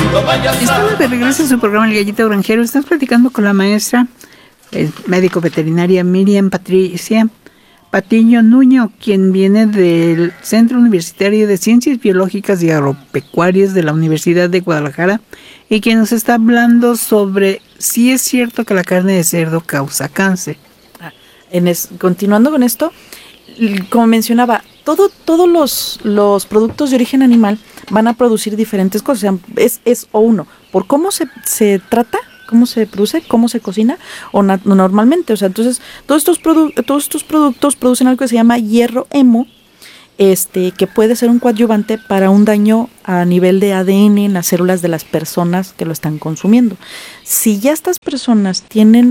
Estamos de regreso a su programa El Gallito Granjero. Estamos platicando con la maestra, el médico veterinaria Miriam Patricia Patiño Nuño, quien viene del Centro Universitario de Ciencias Biológicas y Agropecuarias de la Universidad de Guadalajara, y quien nos está hablando sobre si es cierto que la carne de cerdo causa cáncer. Continuando con esto, como mencionaba, todos los productos de origen animal van a producir diferentes cosas. O sea, es o uno, por cómo se trata, cómo se produce, cómo se cocina, o normalmente. O sea, entonces, todos estos productos producen algo que se llama hierro hemo, que puede ser un coadyuvante para un daño a nivel de ADN en las células de las personas que lo están consumiendo. Si ya estas personas tienen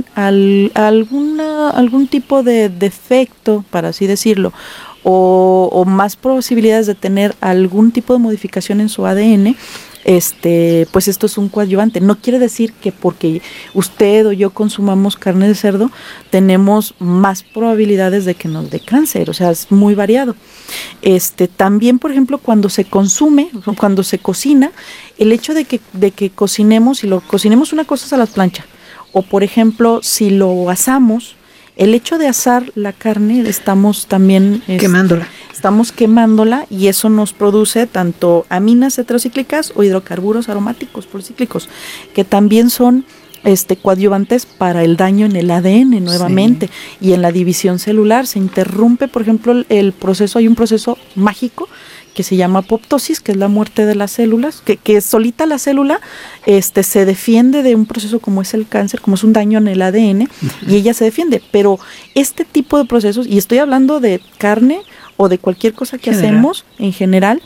algún tipo de defecto, para así decirlo, o más posibilidades de tener algún tipo de modificación en su ADN, pues esto es un coadyuvante. No quiere decir que porque usted o yo consumamos carne de cerdo tenemos más probabilidades de que nos dé cáncer. O sea, es muy variado. También, por ejemplo, cuando se consume, cuando se cocina, el hecho de que cocinemos, si lo cocinemos, una cosa es a la plancha, o por ejemplo, si lo asamos, el hecho de asar la carne estamos también estamos quemándola, y eso nos produce tanto aminas heterocíclicas o hidrocarburos aromáticos policíclicos, que también son coadyuvantes para el daño en el ADN nuevamente, sí. Y en la división celular se interrumpe, por ejemplo, el proceso. Hay un proceso mágico que se llama apoptosis, que es la muerte de las células, que solita la célula se defiende de un proceso como es el cáncer, como es un daño en el ADN, y ella se defiende. Pero este tipo de procesos, y estoy hablando de carne o de cualquier cosa que hacemos en general,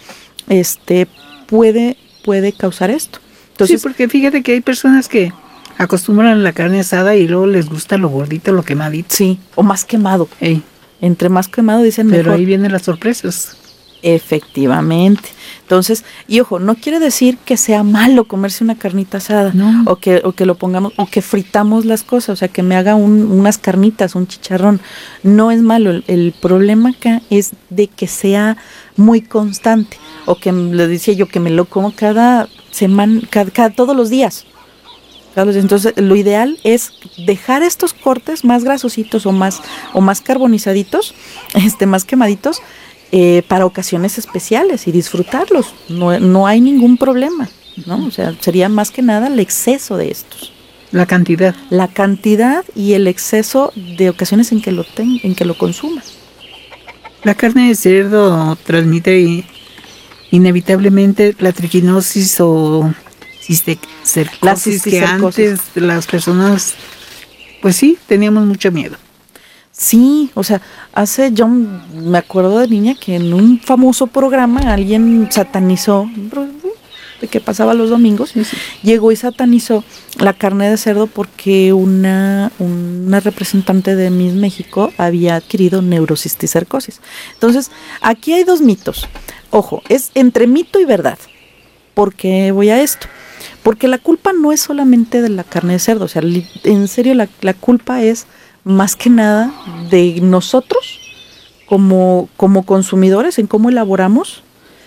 puede causar esto. Entonces, sí, porque fíjate que hay personas que acostumbran la carne asada y luego les gusta lo gordito, lo quemadito. Sí, o más quemado. Ey. Entre más quemado dicen mejor. Pero ahí vienen las sorpresas. Efectivamente. Entonces, y ojo, no quiere decir que sea malo comerse una carnita asada, no. o que lo pongamos, o que fritamos las cosas, o sea, que me haga unas carnitas, un chicharrón. No es malo. El problema acá es de que sea muy constante, o que le decía yo, que me lo como cada semana, todos los días. Entonces, lo ideal es dejar estos cortes más grasositos o más carbonizaditos, más quemaditos, para ocasiones especiales, y disfrutarlos. No hay ningún problema, ¿no? O sea, sería más que nada el exceso de estos. La cantidad y el exceso de ocasiones en que lo consuma. La carne de cerdo transmite inevitablemente la triquinosis o cisticercosis, que antes las personas, pues sí, teníamos mucho miedo. Sí, o sea, yo me acuerdo de niña que en un famoso programa alguien satanizó, de que pasaba los domingos, sí. Llegó y satanizó la carne de cerdo porque una representante de Miss México había adquirido neurocisticercosis. Entonces, aquí hay dos mitos. Ojo, es entre mito y verdad. ¿Por qué voy a esto? Porque la culpa no es solamente de la carne de cerdo. O sea, en serio, la culpa es más que nada de nosotros como consumidores, en cómo elaboramos,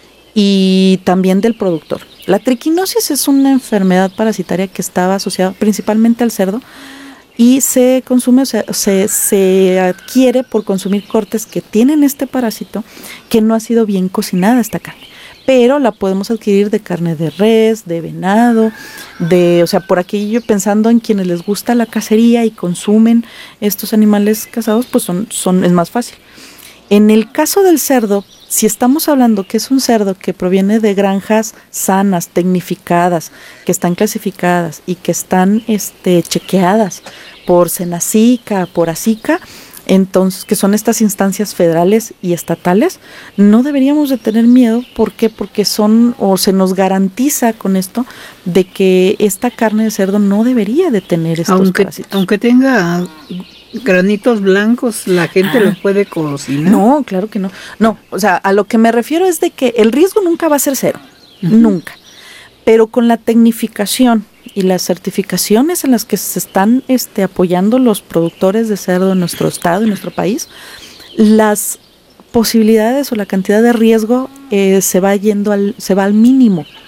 y también del productor. La triquinosis es una enfermedad parasitaria que estaba asociada principalmente al cerdo, y se consume, o sea, se adquiere por consumir cortes que tienen este parásito, que no ha sido bien cocinada esta carne. Pero la podemos adquirir de carne de res, de venado, o sea, por aquí yo pensando en quienes les gusta la cacería y consumen estos animales cazados, pues es más fácil. En el caso del cerdo, si estamos hablando que es un cerdo que proviene de granjas sanas, tecnificadas, que están clasificadas y que están chequeadas por Senacica, por ASICA, entonces, que son estas instancias federales y estatales, no deberíamos de tener miedo. ¿Por qué? Porque se nos garantiza con esto de que esta carne de cerdo no debería de tener estos parásitos. Aunque tenga granitos blancos, la gente lo puede cocinar. No, claro que no. No, o sea, a lo que me refiero es de que el riesgo nunca va a ser cero, nunca. Pero con la tecnificación y las certificaciones en las que se están apoyando los productores de cerdo en nuestro estado, en nuestro país, las posibilidades o la cantidad de riesgo se va al mínimo.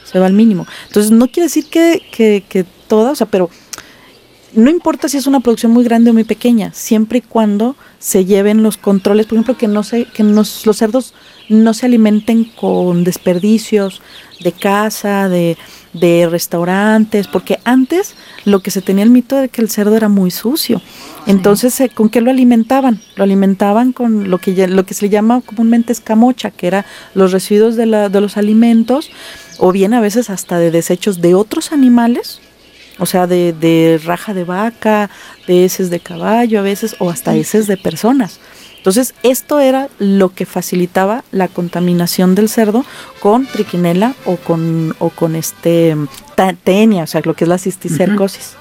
se va al mínimo. Entonces no quiere decir que toda, o sea, pero no importa si es una producción muy grande o muy pequeña, siempre y cuando se lleven los controles, por ejemplo, los cerdos no se alimenten con desperdicios de casa, de restaurantes, porque antes lo que se tenía el mito de que el cerdo era muy sucio. Entonces, ¿con qué lo alimentaban? Lo alimentaban con lo que se le llama comúnmente escamocha, que era los residuos de los alimentos, o bien a veces hasta de desechos de otros animales. O sea, de raja de vaca, de heces de caballo a veces, o hasta heces de personas. Entonces, esto era lo que facilitaba la contaminación del cerdo con trichinela o con tenia, o sea, lo que es la cisticercosis.